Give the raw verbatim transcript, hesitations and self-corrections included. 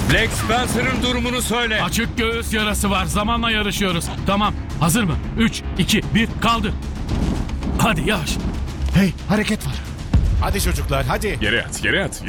Black Spencer'ın durumunu söyle. Açık göğüs yarası var. Zamanla yarışıyoruz. Tamam. Hazır mı? üç, iki, bir, kaldı. Hadi yavaş. Hey, hareket var. Hadi çocuklar hadi. Yere at, yere at.